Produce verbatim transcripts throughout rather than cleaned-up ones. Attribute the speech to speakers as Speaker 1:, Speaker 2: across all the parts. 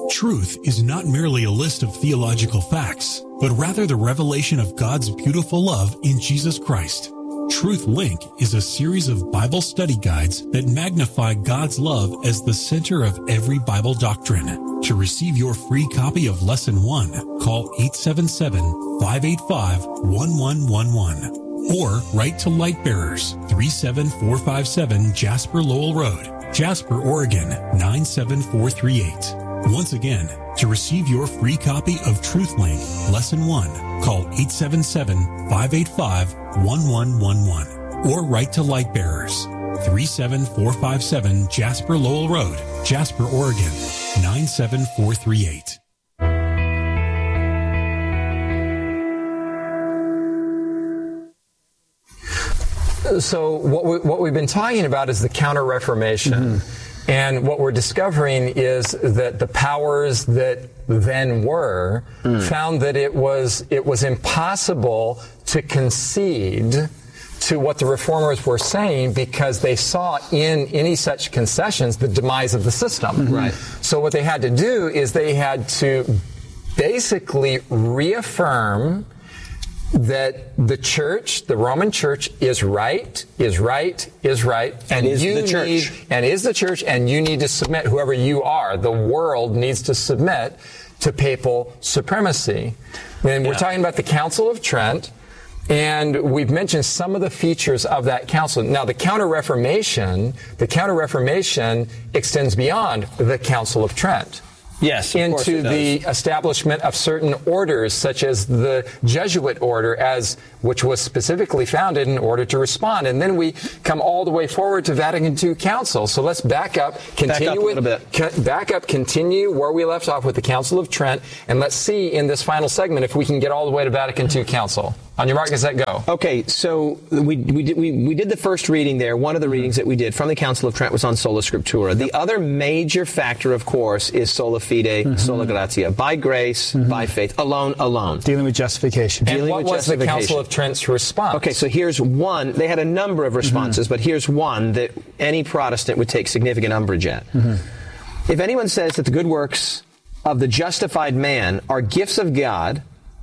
Speaker 1: Truth is not merely a list of theological facts, but rather the revelation of God's beautiful love in Jesus Christ. Truth Link is a series of Bible study guides that magnify God's love as the center of every Bible doctrine. To receive your free copy of Lesson one, call eight seven seven, five eight five, one one one one or write to Lightbearers, three seven four five seven Jasper Lowell Road, Jasper, Oregon, nine seven four three eight. Once again, to receive your free copy of Truth Link, Lesson one, call eight seven seven, five eight five, one one one one or write to Lightbearers, three seven four five seven Jasper Lowell Road, Jasper, Oregon, nine seven four three eight.
Speaker 2: So what, we, what we've been talking about is the Counter-Reformation. Mm-hmm. And what we're discovering is that the powers that then were mm. found that it was it was impossible to concede to what the reformers were saying because they saw in any such concessions the demise of the system.
Speaker 3: Mm-hmm. Right.
Speaker 2: So what they had to do is they had to basically reaffirm that the church, the Roman church, is right, is right, is right, and
Speaker 3: is
Speaker 2: you
Speaker 3: the church.
Speaker 2: Need, and is the church, and you need to submit, whoever you are, the world needs to submit to papal supremacy. And we're yeah. talking about the Council of Trent, and we've mentioned some of the features of that council. Now, the Counter-Reformation, the Counter-Reformation extends beyond the Council of Trent.
Speaker 3: Yes,
Speaker 2: into the establishment of certain orders, such as the Jesuit order, as which was specifically founded in order to respond. And then we come all the way forward to Vatican Two Council. So let's back up, continue
Speaker 3: back up
Speaker 2: with,
Speaker 3: a little bit.
Speaker 2: Co- back up, continue where we left off with the Council of Trent, and let's see in this final segment if we can get all the way to Vatican Two Council. On your mark, get set, go.
Speaker 3: Okay, so we we did we, we did the first reading there. One of the readings that we did from the Council of Trent was on Sola Scriptura. The other major factor, of course, is sola fide, mm-hmm. sola gratia, by grace, mm-hmm. by faith, alone, alone.
Speaker 4: Dealing with justification.
Speaker 2: And
Speaker 4: Dealing
Speaker 2: what
Speaker 4: with
Speaker 2: was the Council of Trent's response?
Speaker 3: Okay, so here's one. They had a number of responses, mm-hmm. but here's one that any Protestant would take significant umbrage at. Mm-hmm. If anyone says that the good works of the justified man are gifts of God,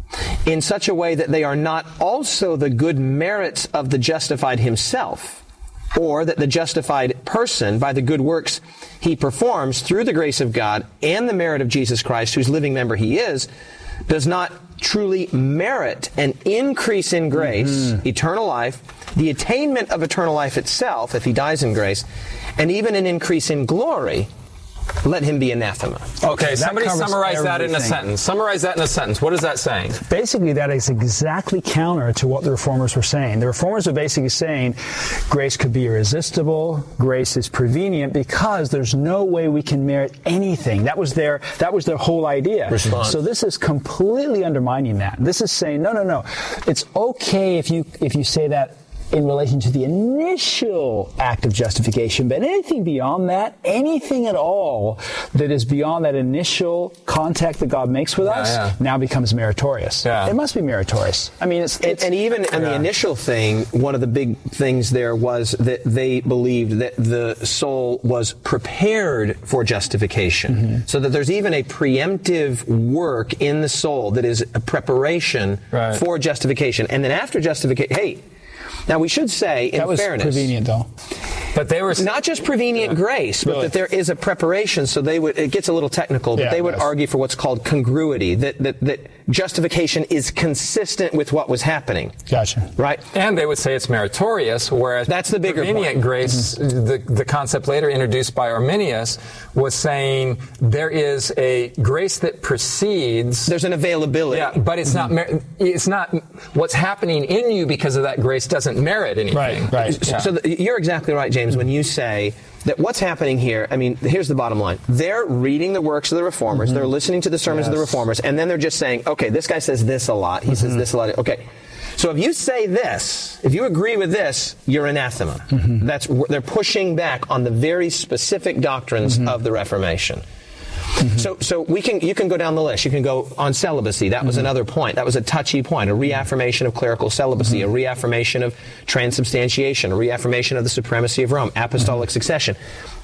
Speaker 3: in such a way that they are not also the good merits of the justified himself, or that the justified person, by the good works he performs through the grace of God and the merit of Jesus Christ, whose living member he is, does not truly merit an increase in grace, mm-hmm. eternal life, the attainment of eternal life itself, if he dies in grace, and even an increase in glory, let him be anathema.
Speaker 2: Okay, somebody summarize everything. that in a sentence. Summarize that in a sentence. What is that saying?
Speaker 4: Basically, that is exactly counter to what the Reformers were saying. The Reformers are basically saying grace could be irresistible, grace is prevenient, because there's no way we can merit anything. That was their that was their whole idea.
Speaker 3: Response.
Speaker 4: So this is completely undermining that. This is saying, no, no, no. It's okay if you if you say that in relation to the initial act of justification, but anything beyond that, anything at all that is beyond that initial contact that God makes with
Speaker 2: yeah,
Speaker 4: us,
Speaker 2: yeah.
Speaker 4: now becomes meritorious.
Speaker 2: Yeah.
Speaker 4: It must be meritorious. I mean, it's... it's
Speaker 3: and, and even on yeah. the initial thing, one of the big things there was that they believed that the soul was prepared for justification. Mm-hmm. So that there's even a preemptive work in the soul that is a preparation right. for justification. And then after justification, hey, now, we should say, in
Speaker 4: that was
Speaker 3: fairness,
Speaker 4: prevenient, though.
Speaker 2: But they were
Speaker 3: not just prevenient yeah. grace, but
Speaker 4: really?
Speaker 3: that there is a preparation. So they would. It gets a little technical, but
Speaker 4: yeah,
Speaker 3: they would
Speaker 4: yes.
Speaker 3: argue for what's called congruity, that, that that justification is consistent with what was happening.
Speaker 4: Gotcha.
Speaker 3: Right.
Speaker 2: And they would say it's meritorious, whereas
Speaker 3: that's the bigger
Speaker 2: prevenient
Speaker 3: point.
Speaker 2: grace, mm-hmm. the the concept later introduced by Arminius, was saying there is a grace that precedes.
Speaker 3: There's an availability.
Speaker 2: Yeah, but it's mm-hmm. not. Mer- it's not what's happening in you because of that grace doesn't merit anything.
Speaker 4: Right. Right.
Speaker 3: So,
Speaker 4: yeah.
Speaker 3: so the, you're exactly right, James, when you say that what's happening here, I mean, here's the bottom line. They're reading the works of the Reformers, mm-hmm. they're listening to the sermons yes. of the Reformers, and then they're just saying, okay, this guy says this a lot, he mm-hmm. says this a lot. Okay, so if you say this, if you agree with this, you're anathema. Mm-hmm. That's they're pushing back on the very specific doctrines mm-hmm. of the Reformation. Mm-hmm. So, so we can you can go down the list. You can go on celibacy. That was mm-hmm. another point. That was a touchy point. A reaffirmation of clerical celibacy. Mm-hmm. A reaffirmation of transubstantiation. A reaffirmation of the supremacy of Rome. Apostolic mm-hmm. succession.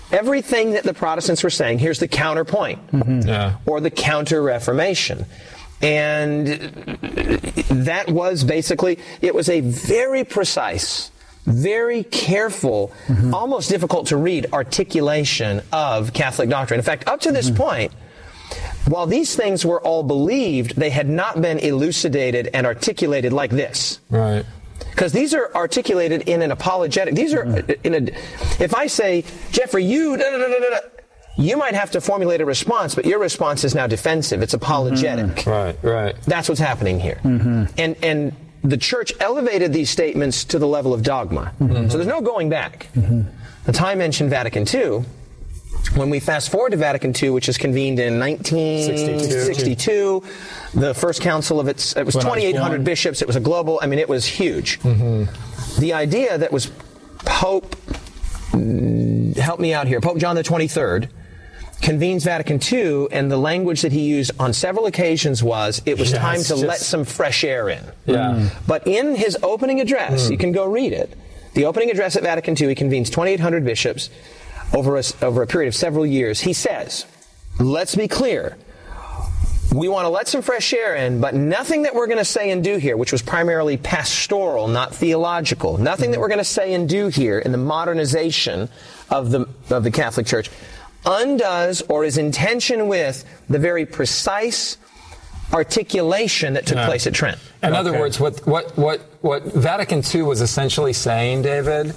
Speaker 3: everything that the Protestants were saying, here's the counterpoint,
Speaker 2: Mm-hmm. Yeah.
Speaker 3: or the counter-Reformation. And that was basically, it was a very precise, very careful, mm-hmm. almost difficult to read articulation of Catholic doctrine. In fact, up to this mm-hmm. point, while these things were all believed, they had not been elucidated and articulated like this.
Speaker 2: Right.
Speaker 3: Because these are articulated in an apologetic. These are mm-hmm. in a. If I say, Jeffrey, you, da, da, da, da, da, you might have to formulate a response, but your response is now defensive. It's apologetic.
Speaker 2: Mm-hmm. Right, right.
Speaker 3: That's what's happening here. Mm-hmm. And and the church elevated these statements to the level of dogma. Mm-hmm. So there's no going back. Mm-hmm. The time mentioned Vatican Two. When we fast forward to Vatican Two, which is convened in nineteen sixty-two, the first council of its, it was twenty-eight hundred bishops. It was a global, I mean, it was huge. Mm-hmm. The idea that was Pope, help me out here, Pope John the twenty-third, convenes Vatican Two, and the language that he used on several occasions was, it was yeah, time to just let some fresh air in.
Speaker 2: Yeah.
Speaker 3: But in his opening address, mm. you can go read it, the opening address at Vatican Two, he convenes twenty-eight hundred bishops over a, over a period of several years. He says, let's be clear, we want to let some fresh air in, but nothing that we're going to say and do here, which was primarily pastoral, not theological, nothing mm. that we're going to say and do here in the modernization of the of the Catholic Church undoes or is in tension with the very precise articulation that took yeah. place at Trent.
Speaker 2: In
Speaker 3: okay.
Speaker 2: other words, what, what, what, what Vatican Two was essentially saying, David,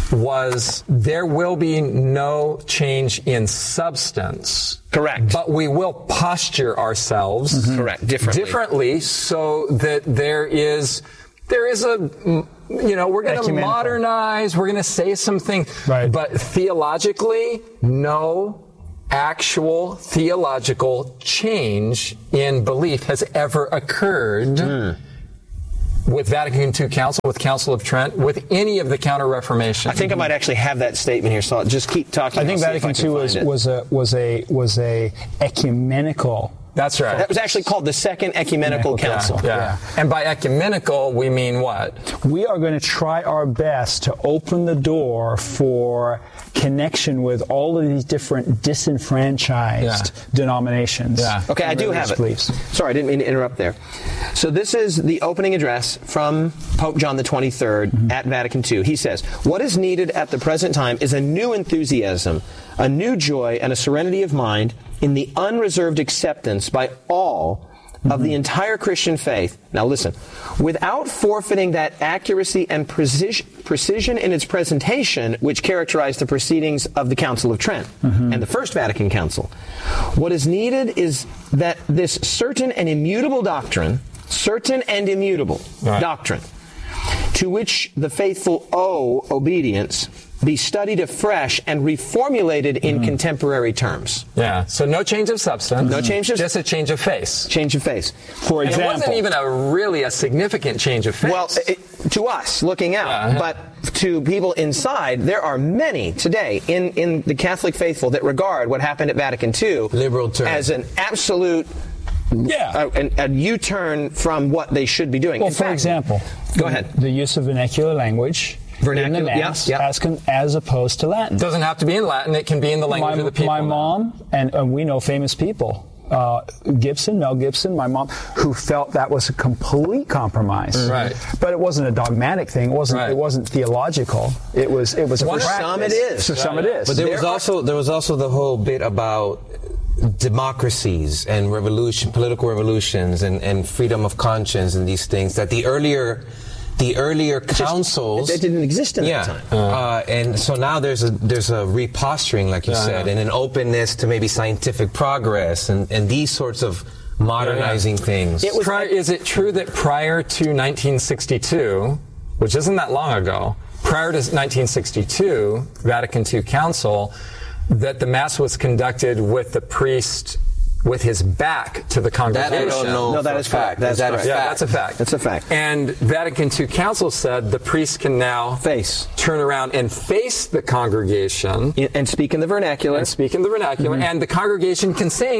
Speaker 2: was there will be no change in substance.
Speaker 3: Correct.
Speaker 2: But we will posture ourselves
Speaker 3: mm-hmm. correct differently.
Speaker 2: differently so that there is there is a, you know, we're going to modernize, we're going to say some things,
Speaker 4: right.
Speaker 2: but theologically, no actual theological change in belief has ever occurred mm. with Vatican Two Council, with Council of Trent, with any of the Counter-Reformation.
Speaker 3: I think I might actually have that statement here, so I'll just keep talking.
Speaker 4: I think Vatican Two was, was a was a was a ecumenical.
Speaker 2: That's right.
Speaker 3: That was actually called the Second Ecumenical
Speaker 2: yeah,
Speaker 3: Council.
Speaker 2: Yeah. yeah. And by ecumenical, we mean what?
Speaker 4: We are going to try our best to open the door for connection with all of these different disenfranchised yeah. denominations.
Speaker 3: Yeah. Okay, I do have it. Please. Sorry, I didn't mean to interrupt there. So this is the opening address from Pope John the twenty-third mm-hmm. at Vatican Two. He says, what is needed at the present time is a new enthusiasm, a new joy, and a serenity of mind in the unreserved acceptance by all mm-hmm. of the entire Christian faith. Now listen, without forfeiting that accuracy and precision, precision in its presentation which characterized the proceedings of the Council of Trent mm-hmm. and the First Vatican Council. What is needed is that this certain and immutable doctrine, certain and immutable right. doctrine, to which the faithful owe obedience, be studied afresh and reformulated in mm-hmm. contemporary terms.
Speaker 2: Yeah, so no change of substance.
Speaker 3: No change of...
Speaker 2: Just a change of face.
Speaker 3: Change of face. For
Speaker 2: and
Speaker 3: example...
Speaker 2: it wasn't even a really a significant change of face.
Speaker 3: Well, it, to us, looking out, yeah. but to people inside, there are many today in, in the Catholic faithful that regard what happened at Vatican Two
Speaker 2: liberal term.
Speaker 3: as an absolute...
Speaker 2: Yeah.
Speaker 3: A, a, a U-turn from what they should be doing.
Speaker 4: Well,
Speaker 3: in
Speaker 4: for
Speaker 3: fact,
Speaker 4: example...
Speaker 3: Go ahead.
Speaker 4: The use of vernacular language...
Speaker 3: Vernacular,
Speaker 4: in the Mass,
Speaker 3: yeah, yeah.
Speaker 4: As, con, as opposed to Latin.
Speaker 2: It doesn't have to be in Latin. It can be in the language
Speaker 4: my,
Speaker 2: of the people.
Speaker 4: My mom, and, and we know famous people, uh, Gibson, Mel Gibson, my mom, who felt that was a complete compromise.
Speaker 2: Right.
Speaker 4: But it wasn't a dogmatic thing. It wasn't.
Speaker 2: Right.
Speaker 4: It wasn't theological. It was. It was.
Speaker 3: For
Speaker 4: a
Speaker 3: some it is.
Speaker 4: For some it is.
Speaker 5: But there,
Speaker 3: there
Speaker 5: was
Speaker 3: are,
Speaker 5: also there was also the whole bit about democracies and revolution, political revolutions, and, and freedom of conscience, and these things that the earlier. The earlier councils
Speaker 3: that didn't exist in
Speaker 5: yeah,
Speaker 3: that time,
Speaker 5: uh, and so now there's a there's a reposturing, like you
Speaker 2: yeah,
Speaker 5: said,
Speaker 2: yeah.
Speaker 5: and an openness to maybe scientific progress and, and these sorts of modernizing yeah, yeah. things.
Speaker 2: It was Pri- is it true that prior to nineteen sixty-two, which isn't that long ago, prior to nineteen sixty-two, Vatican Two Council, that the Mass was conducted with the priest with his back to the congregation?
Speaker 5: That I don't know.
Speaker 3: No, that is fact. That's
Speaker 5: that
Speaker 3: correct.
Speaker 5: a
Speaker 2: yeah,
Speaker 5: fact?
Speaker 2: that's a fact.
Speaker 3: That's a fact.
Speaker 2: And Vatican Two Council said the priest can now
Speaker 3: face,
Speaker 2: turn around and face the congregation
Speaker 3: and speak in the vernacular,
Speaker 2: and speak in the vernacular, mm-hmm. and the congregation can sing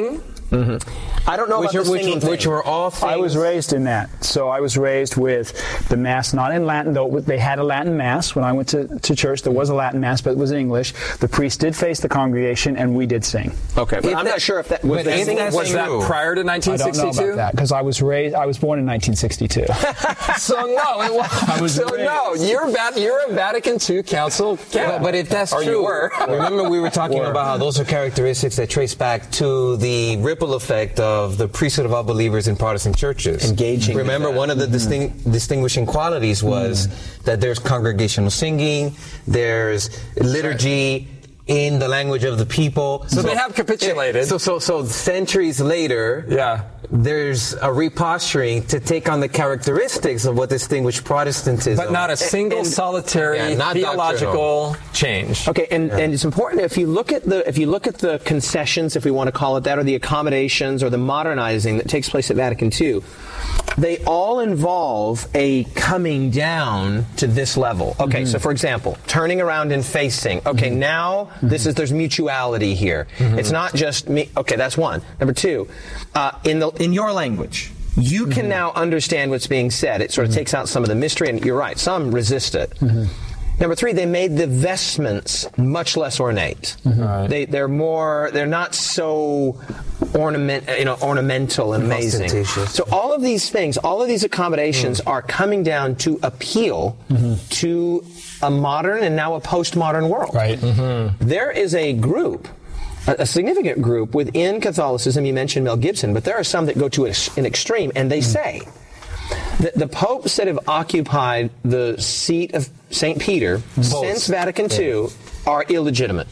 Speaker 3: Mm-hmm. I don't know
Speaker 5: which,
Speaker 3: about the
Speaker 5: which,
Speaker 3: singing
Speaker 5: which,
Speaker 3: thing.
Speaker 5: which were all things.
Speaker 4: I was raised in that. So I was raised with the Mass, not in Latin, though they had a Latin Mass. When I went to, to church, there was a Latin Mass, but it was in English. The priest did face the congregation, and we did sing.
Speaker 3: Okay, but
Speaker 5: If
Speaker 3: I'm
Speaker 5: that-
Speaker 3: not sure if that was
Speaker 5: but
Speaker 3: that
Speaker 5: if
Speaker 3: singing
Speaker 5: that's
Speaker 2: Was
Speaker 3: thing.
Speaker 2: that
Speaker 5: true.
Speaker 2: prior to
Speaker 4: I
Speaker 2: nineteen
Speaker 4: don't know
Speaker 2: sixty-two?
Speaker 4: about that, because I was raised, I was born in nineteen sixty-two.
Speaker 2: So no, it was,
Speaker 4: was
Speaker 2: so
Speaker 4: raised.
Speaker 2: no, you're Va- you're a Vatican two Council Catholic.
Speaker 5: But, but if that's
Speaker 2: or
Speaker 5: true,
Speaker 2: you were.
Speaker 5: remember we were talking
Speaker 4: Were.
Speaker 5: about how those are characteristics that trace back to the ripple effect of the priesthood of all believers in Protestant churches.
Speaker 3: Engaging with
Speaker 5: Remember,
Speaker 3: that.
Speaker 5: one of the distinct, distinguishing qualities was that there's congregational singing, there's liturgy in the language of the people.
Speaker 2: So they have capitulated.
Speaker 5: So, so, so centuries later,
Speaker 2: Yeah.
Speaker 5: there's a reposturing to take on the characteristics of what distinguished Protestantism.
Speaker 2: But not a single
Speaker 3: and-
Speaker 2: solitary
Speaker 5: Yeah, not
Speaker 2: theological change.
Speaker 3: Okay, and, and it's important if you look at the if you look at the concessions, if we want to call it that, or the accommodations or the modernizing that takes place at Vatican two, they all involve a coming down to this level. Okay, so for example, turning around and facing. Okay, now this is there's mutuality here. It's not just me. Okay, that's one. Number two, uh, in the in your language. You can now understand what's being said. It sort of takes out some of the mystery, and you're right, some resist it. Number three, they made the vestments much less ornate.
Speaker 2: Right.
Speaker 3: They, they're more, they're not so ornament, you know, ornamental and amazing.
Speaker 5: Ostentatious.
Speaker 3: So all of these things, all of these accommodations
Speaker 2: Mm.
Speaker 3: are coming down to appeal to a modern and now a postmodern world.
Speaker 4: Right.
Speaker 3: There is a group, a, a significant group within Catholicism. You mentioned Mel Gibson, but there are some that go to an extreme, and they say that the popes that have occupied the seat of Saint Peter since Vatican two are illegitimate.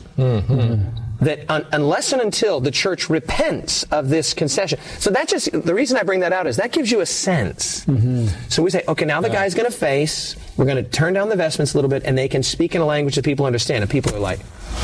Speaker 3: That un- unless and until the church repents of this concession. So that just, the reason I bring that out is that gives you a sense. So we say, okay, now the guy's going to face, we're going to turn down the vestments a little bit, and they can speak in a language that people understand. And people are like,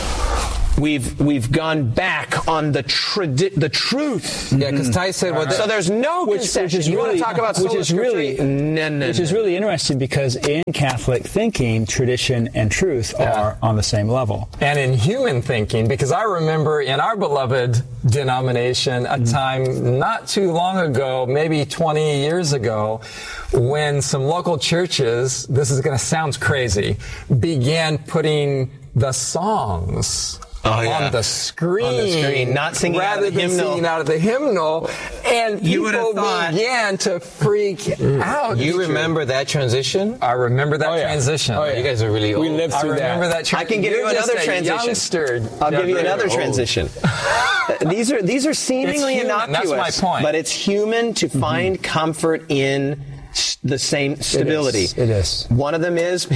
Speaker 3: we've we've gone back on the tradi- the truth.
Speaker 5: Yeah, because Ty said what.
Speaker 3: So there's no
Speaker 4: Which,
Speaker 3: concession.
Speaker 4: which is
Speaker 3: you
Speaker 4: really,
Speaker 3: want to talk about
Speaker 4: which
Speaker 3: sola
Speaker 4: is really,
Speaker 3: scriptura? No, no,
Speaker 4: which
Speaker 3: no.
Speaker 4: is really interesting because in Catholic thinking, tradition and truth are on the same level.
Speaker 2: And in human thinking, because I remember in our beloved denomination a time not too long ago, maybe twenty years ago, when some local churches, this is going to sound crazy, began putting the songs
Speaker 5: Oh, yeah.
Speaker 2: on the screen,
Speaker 3: On the screen, not singing out of
Speaker 2: rather
Speaker 3: the
Speaker 2: than
Speaker 3: hymnal.
Speaker 2: singing out of the hymnal, and
Speaker 3: You would
Speaker 2: people
Speaker 3: have thought-
Speaker 2: began to freak out.
Speaker 5: You remember that transition?
Speaker 2: I remember that
Speaker 4: Oh, yeah.
Speaker 2: transition.
Speaker 4: Oh, yeah.
Speaker 5: You guys are really old.
Speaker 4: We lived
Speaker 2: I
Speaker 4: through
Speaker 2: remember that.
Speaker 3: I can give
Speaker 2: You're
Speaker 3: you
Speaker 2: just
Speaker 3: another
Speaker 2: a
Speaker 3: transition.
Speaker 2: youngster.
Speaker 3: I'll give you
Speaker 2: Jeffrey.
Speaker 3: another
Speaker 2: Oh.
Speaker 3: transition. these are these are seemingly
Speaker 2: It's human. That's
Speaker 3: innocuous,
Speaker 2: my point.
Speaker 3: but it's human to find comfort in s- the same stability.
Speaker 4: It is.
Speaker 3: One of them is,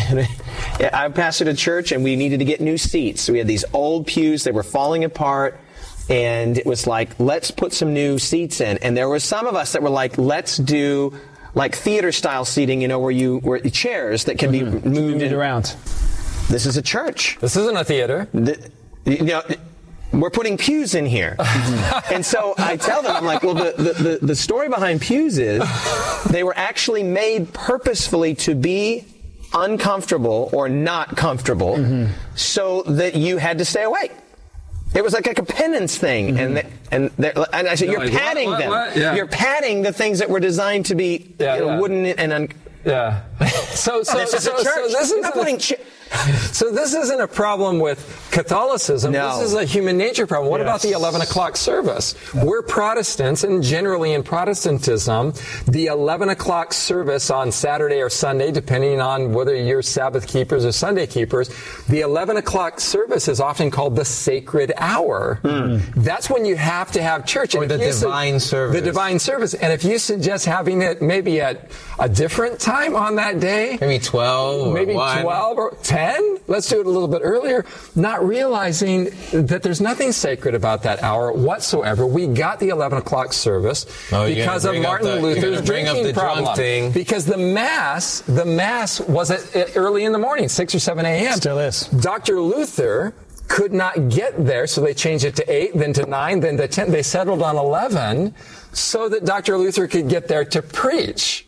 Speaker 3: I pastored a church and we needed to get new seats. We had these old pews, they were falling apart, and it was like, let's put some new seats in. And there were some of us that were like, let's do like theater style seating, you know, where you, where chairs that can be moved
Speaker 4: Moved
Speaker 3: in.
Speaker 4: around.
Speaker 3: This is a church.
Speaker 2: This isn't a theater.
Speaker 3: The, you know, we're putting pews in here. And so I tell them, I'm like, well, the, the, the, the story behind pews is they were actually made purposefully to be uncomfortable or not comfortable so that you had to stay awake. It was like a penance thing. And, the, and, they're- and I said,
Speaker 2: No,
Speaker 3: you're
Speaker 2: what,
Speaker 3: padding
Speaker 2: what,
Speaker 3: them.
Speaker 2: what? Yeah.
Speaker 3: You're padding the things that were designed to be
Speaker 2: Yeah,
Speaker 3: you know,
Speaker 2: yeah.
Speaker 3: wooden and un-
Speaker 2: Yeah. So, so,
Speaker 3: This is
Speaker 2: so,
Speaker 3: a church.
Speaker 2: so this
Speaker 3: We're
Speaker 2: is
Speaker 3: not putting chi-
Speaker 2: so this isn't a problem with Catholicism.
Speaker 3: No.
Speaker 2: This is a human nature problem. What about the
Speaker 4: Yes.
Speaker 2: eleven o'clock service? We're Protestants, and generally in Protestantism, the eleven o'clock service on Saturday or Sunday, depending on whether you're Sabbath keepers or Sunday keepers, the eleven o'clock service is often called the sacred hour. That's when you have to have church.
Speaker 5: Or
Speaker 2: And if
Speaker 5: the
Speaker 2: you su-
Speaker 5: divine service.
Speaker 2: The divine service. And if you suggest having it maybe at a different time on that day,
Speaker 5: Maybe twelve or
Speaker 2: maybe
Speaker 5: one.
Speaker 2: twelve or ten. Let's do it a little bit earlier, not realizing that there's nothing sacred about that hour whatsoever. We got the eleven o'clock service
Speaker 5: Oh, you're
Speaker 2: because
Speaker 5: gonna
Speaker 2: of
Speaker 5: bring up
Speaker 2: Martin
Speaker 5: the- you're
Speaker 2: Luther's
Speaker 5: gonna bring up
Speaker 2: drinking
Speaker 5: the drunk
Speaker 2: problem.
Speaker 5: thing.
Speaker 2: Because the mass, the mass was at, at early in the morning, six or seven a.m.
Speaker 4: Still is.
Speaker 2: Doctor Luther could not get there, so they changed it to eight, then to nine, then to ten. They settled on eleven so that Doctor Luther could get there to preach.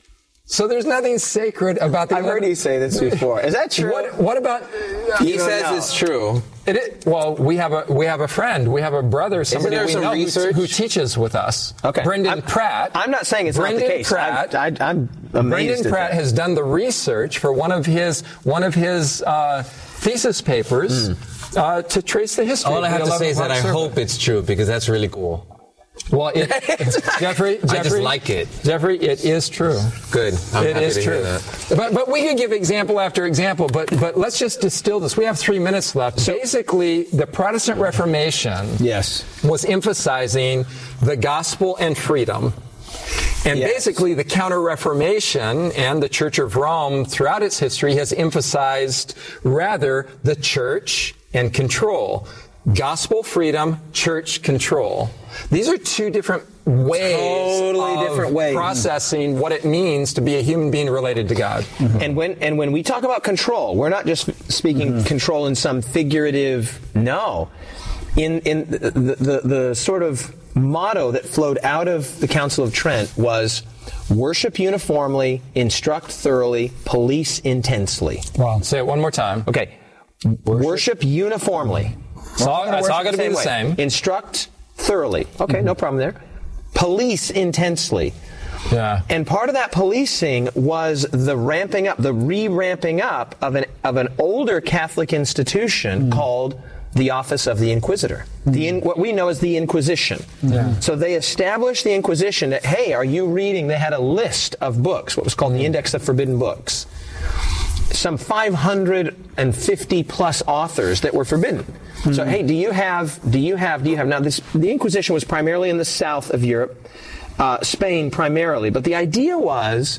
Speaker 2: So there's nothing sacred about the...
Speaker 3: I've heard you say this before. Is that true?
Speaker 2: What, what about...
Speaker 5: He says
Speaker 3: know.
Speaker 5: it's true.
Speaker 2: It is, well, we have a we have a friend, we have a brother, somebody
Speaker 5: there
Speaker 2: we
Speaker 5: some
Speaker 2: know who,
Speaker 5: research?
Speaker 2: who teaches with us.
Speaker 3: Okay.
Speaker 2: Brendan
Speaker 3: I'm,
Speaker 2: Pratt.
Speaker 3: I'm not saying it's
Speaker 2: Brendan
Speaker 3: not the case.
Speaker 2: Pratt,
Speaker 3: I, I, I'm amazed
Speaker 2: Brendan
Speaker 3: at
Speaker 2: Pratt
Speaker 3: that.
Speaker 2: has done the research for one of his one of his uh, thesis papers mm. uh, to trace the history.
Speaker 5: All I have to say is that I
Speaker 2: servant.
Speaker 5: hope it's true because that's really cool.
Speaker 2: Well, it, Jeffrey, Jeffrey,
Speaker 5: I just like it.
Speaker 2: Jeffrey, it is true.
Speaker 5: Good. I'm
Speaker 2: it
Speaker 5: happy
Speaker 2: is
Speaker 5: to
Speaker 2: true.
Speaker 5: hear that.
Speaker 2: But but we could give example after example. But but let's just distill this. We have three minutes left. So, basically, the Protestant Reformation
Speaker 3: yes.
Speaker 2: was emphasizing the gospel and freedom. And
Speaker 3: yes.
Speaker 2: basically, the Counter-Reformation and the Church of Rome throughout its history has emphasized rather the church and control. Gospel freedom, church control. These are two different ways
Speaker 3: totally
Speaker 2: of
Speaker 3: different ways.
Speaker 2: processing what it means to be a human being related to God.
Speaker 3: Mm-hmm. And when and when we talk about control, we're not just speaking mm-hmm. control in some figurative. No, in in the, the the the sort of motto that flowed out of the Council of Trent was worship uniformly, instruct thoroughly, police intensely.
Speaker 2: Wow. Say it one more time.
Speaker 3: Okay. Worship, worship uniformly.
Speaker 2: It's all, it's all going to be the
Speaker 3: way.
Speaker 2: same.
Speaker 3: Instruct thoroughly. Okay, mm-hmm. no problem there. Police intensely.
Speaker 2: Yeah.
Speaker 3: And part of that policing was the ramping up, the re-ramping up of an of an older Catholic institution mm. called the Office of the Inquisitor. Mm. The in, what we know as the Inquisition. Yeah. So they established the Inquisition that, hey, are you reading? They had a list of books, what was called mm. the Index of Forbidden Books. Some five hundred fifty plus authors that were forbidden. Mm-hmm. So, hey, do you have, do you have, do you have, now this, the Inquisition was primarily in the south of Europe, uh, Spain primarily, but the idea was,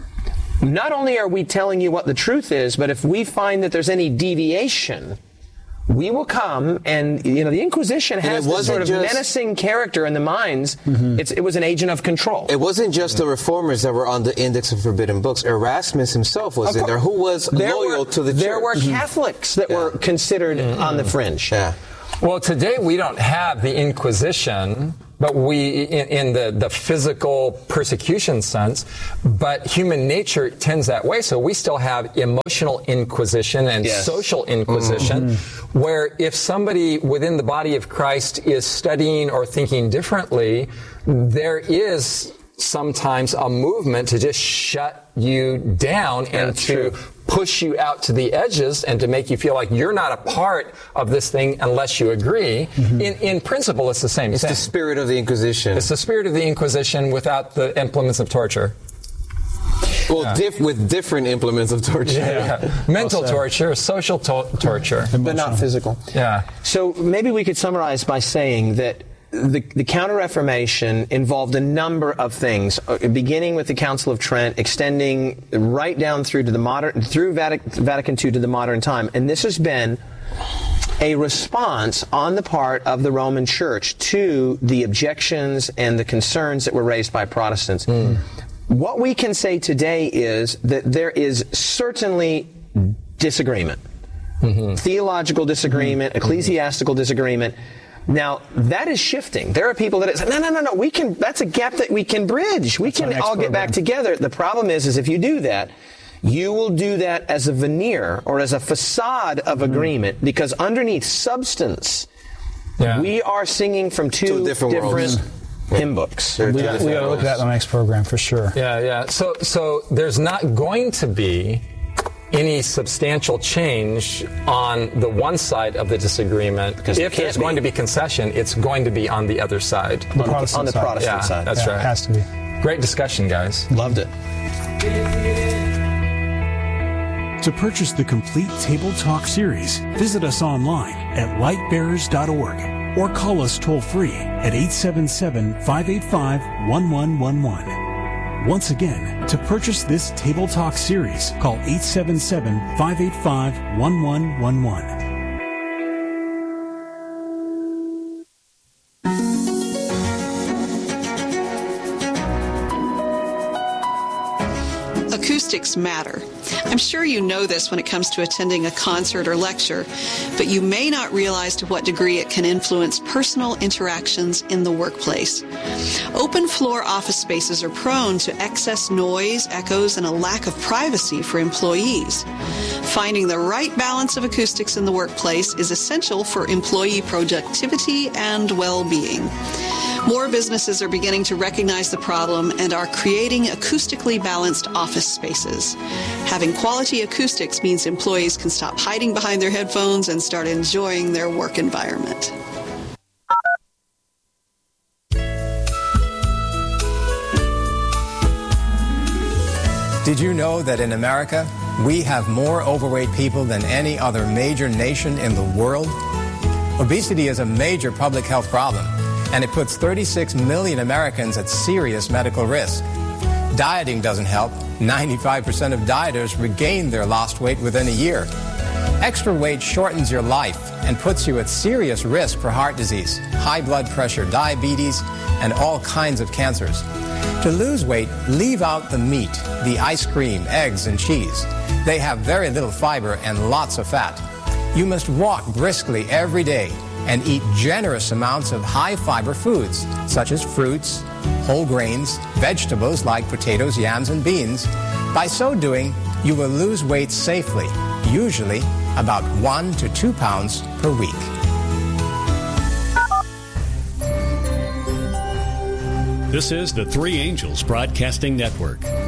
Speaker 3: not only are we telling you what the truth is, but if we find that there's any deviation, we will come and, you know, the Inquisition has this sort of just, menacing character in the minds. Mm-hmm. It's, it was an agent of control.
Speaker 5: It wasn't just the reformers that were on the Index of Forbidden Books. Erasmus himself was in there, who was
Speaker 3: there
Speaker 5: loyal
Speaker 3: were,
Speaker 5: to the church.
Speaker 3: There were Catholics that yeah. were considered mm-hmm. on the fringe.
Speaker 5: Yeah.
Speaker 2: Well, today we don't have the Inquisition, but we, in, in the, the physical persecution sense, but human nature tends that way. So we still have emotional inquisition and yes. social inquisition, mm-hmm. where if somebody within the body of Christ is studying or thinking differently, there is sometimes a movement to just shut you down yeah, and to true. push you out to the edges and to make you feel like you're not a part of this thing unless you agree. Mm-hmm. In, in principle, it's the same
Speaker 5: it's
Speaker 2: thing.
Speaker 5: It's the spirit of the Inquisition.
Speaker 2: It's the spirit of the Inquisition without the implements of torture.
Speaker 5: Well,
Speaker 2: yeah.
Speaker 5: diff, with different implements of torture.
Speaker 2: Yeah. yeah. Mental torture, social to- torture.
Speaker 3: But not physical.
Speaker 2: Yeah.
Speaker 3: So maybe we could summarize by saying that The, the Counter-Reformation involved a number of things, uh, beginning with the Council of Trent, extending right down through to the modern, through Vatican, Vatican Two to the modern time. And this has been a response on the part of the Roman Church to the objections and the concerns that were raised by Protestants. Mm. What we can say today is that there is certainly disagreement. Mm-hmm. Theological disagreement, mm-hmm. ecclesiastical disagreement. Now, that is shifting. There are people that say, no, no, no, no, we can, that's a gap that we can bridge. We
Speaker 4: that's
Speaker 3: can all get back together. The problem is, is if you do that, you will do that as a veneer or as a facade of mm-hmm. agreement, because underneath substance, yeah. we are singing from two, two different, different hymn books.
Speaker 4: We, we got to look at that in the next program for sure.
Speaker 2: Yeah, yeah. So, so there's not going to be any substantial change on the one side of the disagreement. Because if there's be. going to be concession, it's going to be on the other side.
Speaker 4: The Protestant
Speaker 3: on the
Speaker 4: side.
Speaker 3: Protestant
Speaker 2: yeah,
Speaker 3: side.
Speaker 2: That's
Speaker 4: yeah,
Speaker 2: right.
Speaker 4: It has to be.
Speaker 2: Great discussion, guys.
Speaker 3: Loved it.
Speaker 1: To purchase the complete Table Talk series, visit us online at light bearers dot org or call us toll-free at eight seven seven, five eight five, one one one one. Once again, to purchase this Table Talk series, call eight seven seven, five eight five, one one one one.
Speaker 6: A Acoustics matter. I'm sure you know this when it comes to attending a concert or lecture, but you may not realize to what degree it can influence personal interactions in the workplace. Open floor office spaces are prone to excess noise, echoes, and a lack of privacy for employees. Finding the right balance of acoustics in the workplace is essential for employee productivity and well-being. More businesses are beginning to recognize the problem and are creating acoustically balanced office spaces. Having quality acoustics means employees can stop hiding behind their headphones and start enjoying their work environment.
Speaker 7: Did you know that in America, we have more overweight people than any other major nation in the world? Obesity is a major public health problem, and it puts thirty-six million Americans at serious medical risk. Dieting doesn't help. ninety-five percent of dieters regain their lost weight within a year. Extra weight shortens your life and puts you at serious risk for heart disease, high blood pressure, diabetes, and all kinds of cancers. To lose weight, leave out the meat, the ice cream, eggs, and cheese. They have very little fiber and lots of fat. You must walk briskly every day and eat generous amounts of high-fiber foods, such as fruits, whole grains, vegetables like potatoes, yams, and beans. By so doing, you will lose weight safely, usually about one to two pounds per week.
Speaker 8: This is the Three Angels Broadcasting Network.